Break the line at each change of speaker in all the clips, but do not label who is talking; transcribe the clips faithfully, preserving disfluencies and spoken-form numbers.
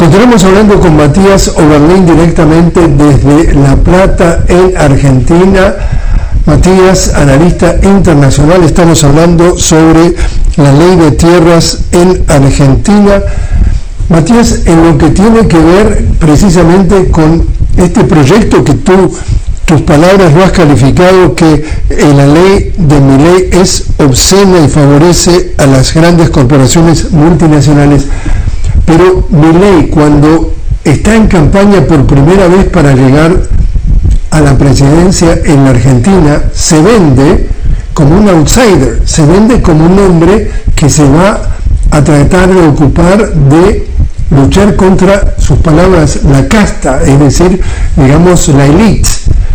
Continuamos hablando con Matías Oberlin directamente desde La Plata, en Argentina. Matías, analista internacional, estamos hablando sobre la ley de tierras en Argentina. Matías, en lo que tiene que ver precisamente con este proyecto que tú, tus palabras lo has calificado, que eh, la ley de Milei es obscena y favorece a las grandes corporaciones multinacionales. Pero Milei, cuando está en campaña por primera vez para llegar a la presidencia en la Argentina, se vende como un outsider, se vende como un hombre que se va a tratar de ocupar de luchar contra, sus palabras, la casta, es decir, digamos, la élite.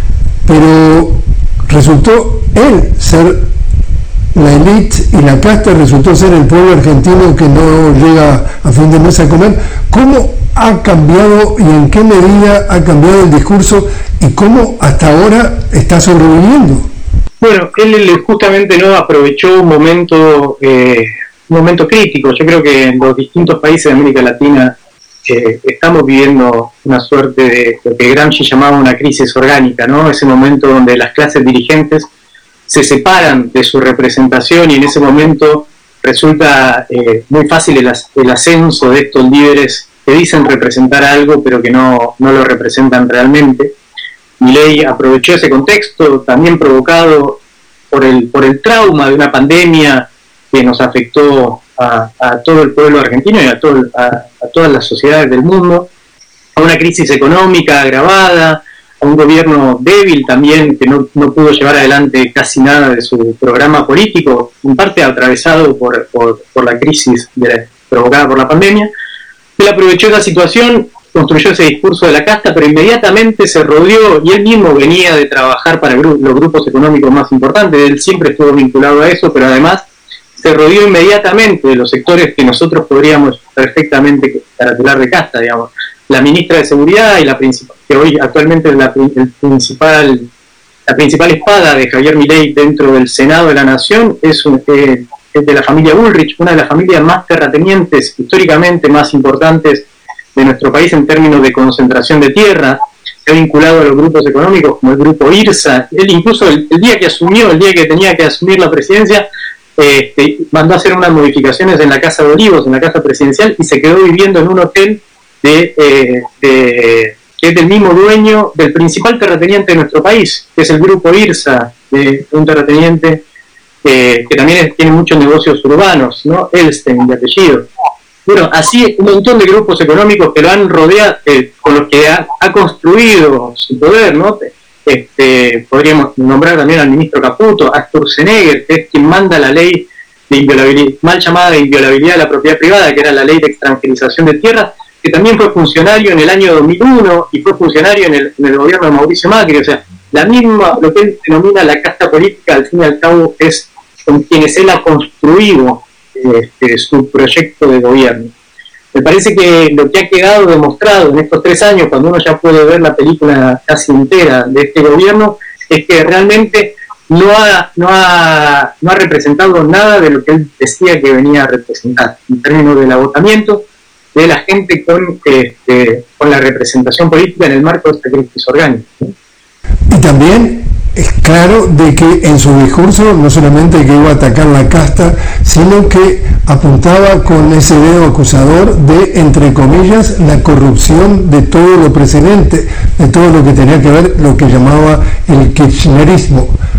Pero resultó él ser la élite y la casta, resultó ser el pueblo argentino que no llega a fin de mes a comer. ¿Cómo ha cambiado y en qué medida ha cambiado el discurso y cómo hasta ahora está sobreviviendo?
Bueno, él justamente no aprovechó un momento, eh, un momento crítico. Yo creo que en los distintos países de América Latina eh, estamos viviendo una suerte de lo que Gramsci llamaba una crisis orgánica, ¿no? Ese momento donde las clases dirigentes se separan de su representación y en ese momento resulta eh, muy fácil el, el ascenso de estos líderes que dicen representar algo pero que no, no lo representan realmente. Milei aprovechó ese contexto también provocado por el, por el trauma de una pandemia que nos afectó a, a todo el pueblo argentino y a, todo, a, a todas las sociedades del mundo, a una crisis económica agravada, a un gobierno débil también que no, no pudo llevar adelante casi nada de su programa político, en parte atravesado por, por, por la crisis de la, provocada por la pandemia. Él aprovechó esa situación, construyó ese discurso de la casta, pero inmediatamente se rodeó, y él mismo venía de trabajar para gru- los grupos económicos más importantes, él siempre estuvo vinculado a eso, pero además se rodeó inmediatamente de los sectores que nosotros podríamos perfectamente caracterizar de casta, digamos. La ministra de Seguridad y la principal, que hoy actualmente es la, el principal, la principal espada de Javier Milei dentro del Senado de la Nación, es, un, eh, es de la familia Bullrich, una de las familias más terratenientes, históricamente más importantes de nuestro país en términos de concentración de tierra. Se ha vinculado a los grupos económicos como el grupo IRSA. Él incluso el, el día que asumió, el día que tenía que asumir la presidencia, eh, mandó a hacer unas modificaciones en la Casa de Olivos, en la Casa Presidencial, y se quedó viviendo en un hotel De, eh, de, que es del mismo dueño del principal terrateniente de nuestro país, que es el grupo IRSA, de, de un terrateniente eh, que también es, tiene muchos negocios urbanos, ¿no? Elstein de apellido. Bueno, así un montón de grupos económicos que lo han rodeado, eh, con los que ha, ha construido su poder, ¿no? Este, podríamos nombrar también al ministro Caputo, a Sturzenegger, que es quien manda la ley de inviolabilidad, mal llamada de inviolabilidad de la propiedad privada, que era la ley de extranjerización de tierras, que también fue funcionario en el año dos mil uno y fue funcionario en el, en el gobierno de Mauricio Macri. O sea, la misma, lo que él denomina la casta política, al fin y al cabo, es con quienes él ha construido este, su proyecto de gobierno. Me parece que lo que ha quedado demostrado en estos tres años, cuando uno ya puede ver la película casi entera de este gobierno, es que realmente no ha, no ha, no ha representado nada de lo que él decía que venía a representar, en términos del agotamiento de la gente con, este, con la representación política en el marco de esta crisis orgánica.
Y también es claro de que en su discurso no solamente que iba a atacar la casta, sino que apuntaba con ese dedo acusador de, entre comillas, la corrupción de todo lo precedente, de todo lo que tenía que ver lo que llamaba el kirchnerismo.